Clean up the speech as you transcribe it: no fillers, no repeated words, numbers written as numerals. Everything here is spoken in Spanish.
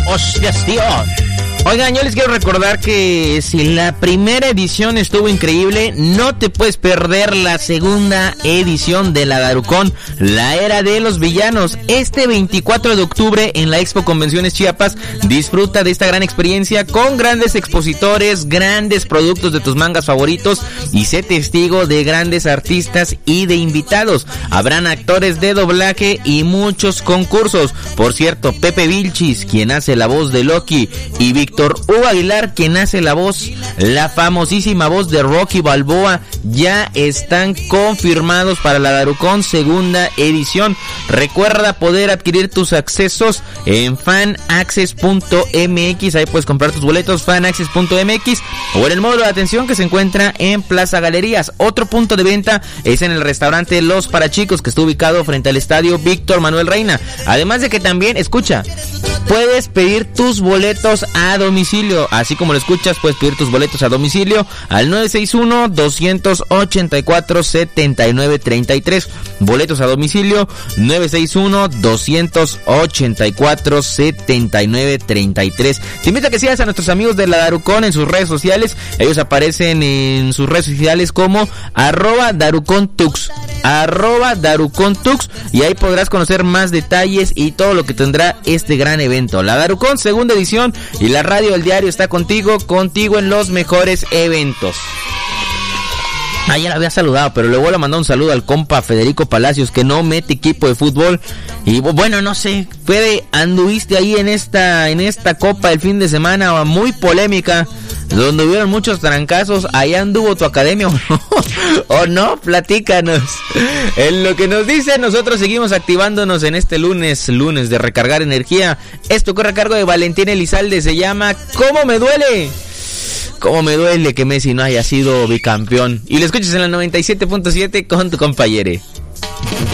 Hostias, tío. Oigan, yo les quiero recordar que si la primera edición estuvo increíble, no te puedes perder la segunda edición de la Darucón, la era de los villanos. Este 24 de octubre en la Expo Convenciones Chiapas, disfruta de esta gran experiencia con grandes expositores, grandes productos de tus mangas favoritos y sé testigo de grandes artistas y de invitados. Habrán actores de doblaje y muchos concursos. Por cierto, Pepe Vilchis, quien hace la voz de Loki, y Víctor Hugo Aguilar, quien hace la voz, la famosísima voz de Rocky Balboa, ya están confirmados para la Darucón segunda edición. Recuerda poder adquirir tus accesos en fanaccess.mx, ahí puedes comprar tus boletos, fanaccess.mx, o en el módulo de atención que se encuentra en Plaza Galerías. Otro punto de venta es en el restaurante Los Parachicos, que está ubicado frente al estadio Víctor Manuel Reina. Además de que también, escucha, puedes pedir tus boletos a domicilio, así como lo escuchas, puedes pedir tus boletos a domicilio al 961-284-7933. Boletos a domicilio 961-284-7933. Te invito a que sigas a nuestros amigos de la Darucón en sus redes sociales. Ellos aparecen en sus redes sociales como @DaruconTux, @DaruconTux, y ahí podrás conocer más detalles y todo lo que tendrá este gran evento. La Darucón segunda edición, y la radio El Diario está contigo en los mejores eventos. Ya la había saludado, pero le vuelvo a mandar un saludo al compa Federico Palacios, que no mete equipo de fútbol. Y bueno, no sé, Fede, anduviste ahí en esta copa el fin de semana muy polémica, donde hubieron muchos trancazos. ¿Allá anduvo tu academia o no? ¿O no? Platícanos. En lo que nos dice, nosotros seguimos activándonos en este lunes de recargar energía. Esto corre a cargo de Valentín Elizalde, se llama ¿Cómo me duele? ¿Cómo me duele que Messi no haya sido bicampeón? Y lo escuchas en la 97.7 con tu compañere.